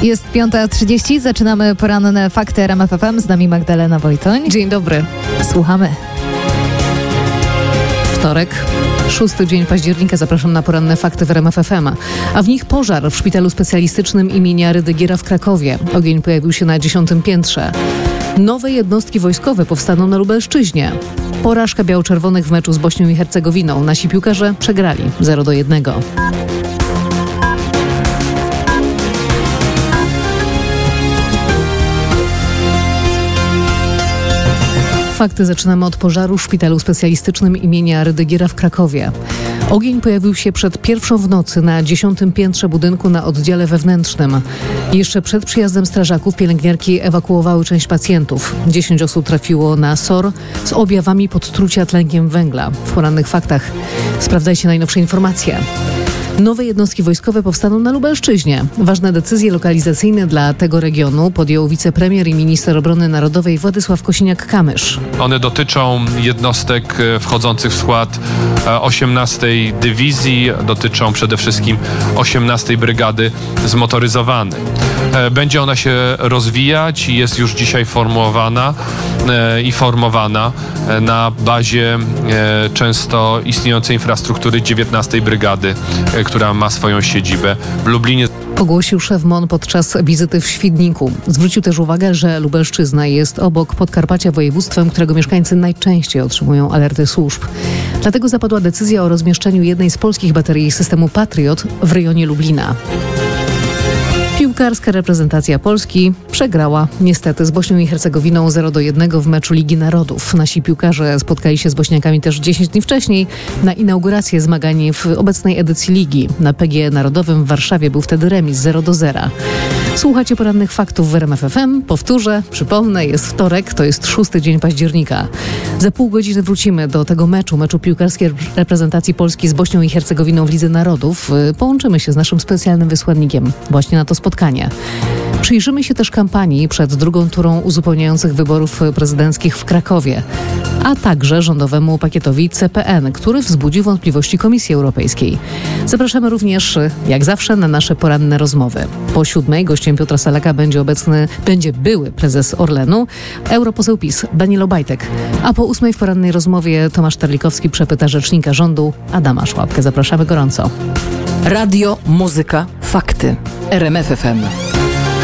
Jest 5:30, zaczynamy poranne fakty RMF FM. Z nami Magdalena Wojtoń. Dzień dobry. Słuchamy. Wtorek, 6 dzień października. Zapraszam na poranne fakty w RMF FM. A w nich pożar w szpitalu specjalistycznym imienia Rydygiera w Krakowie. Ogień pojawił się na 10. piętrze. Nowe jednostki wojskowe powstaną na Lubelszczyźnie. Porażka biało-czerwonych w meczu z Bośnią i Hercegowiną. Nasi piłkarze przegrali 0-1. Fakty zaczynamy od pożaru w szpitalu specjalistycznym imienia Rydygiera w Krakowie. Ogień pojawił się przed 1:00 w nocy na 10. piętrze budynku na oddziale wewnętrznym. Jeszcze przed przyjazdem strażaków pielęgniarki ewakuowały część pacjentów. 10 osób trafiło na SOR z objawami podtrucia tlenkiem węgla. W porannych faktach sprawdzajcie najnowsze informacje. Nowe jednostki wojskowe powstaną na Lubelszczyźnie. Ważne decyzje lokalizacyjne dla tego regionu podjął wicepremier i minister obrony narodowej Władysław Kosiniak-Kamysz. One dotyczą jednostek wchodzących w skład 18. Dywizji, dotyczą przede wszystkim 18. Brygady Zmotoryzowanej. Będzie ona się rozwijać i jest już dzisiaj formowana na bazie często istniejącej infrastruktury 19. Brygady, która ma swoją siedzibę w Lublinie. Ogłosił szef MON podczas wizyty w Świdniku. Zwrócił też uwagę, że Lubelszczyzna jest obok Podkarpacia województwem, którego mieszkańcy najczęściej otrzymują alerty służb. Dlatego zapadła decyzja o rozmieszczeniu jednej z polskich baterii systemu Patriot w rejonie Lublina. Piłkarska reprezentacja Polski przegrała niestety z Bośnią i Hercegowiną 0-1 w meczu Ligi Narodów. Nasi piłkarze spotkali się z Bośniakami też 10 dni wcześniej na inaugurację zmagań w obecnej edycji Ligi. Na PGE Narodowym w Warszawie był wtedy remis 0-0. Słuchacie porannych faktów w RMF FM. Powtórzę, przypomnę, jest wtorek, to jest 6 dzień października. Za pół godziny wrócimy do tego meczu piłkarskiej reprezentacji Polski z Bośnią i Hercegowiną w Lidze Narodów. Połączymy się z naszym specjalnym wysłannikiem właśnie na to spotkanie. Przyjrzymy się też kampanii przed drugą turą uzupełniających wyborów prezydenckich w Krakowie, a także rządowemu pakietowi CPN, który wzbudził wątpliwości Komisji Europejskiej. Zapraszamy również, jak zawsze, na nasze poranne rozmowy. Po 7:00 gościem Piotra Salaka będzie były prezes Orlenu, europoseł PiS Daniel Obajtek, a po 8:00 w porannej rozmowie Tomasz Terlikowski przepyta rzecznika rządu Adama Szłapkę. Zapraszamy gorąco. Radio, muzyka, fakty. RMF FM.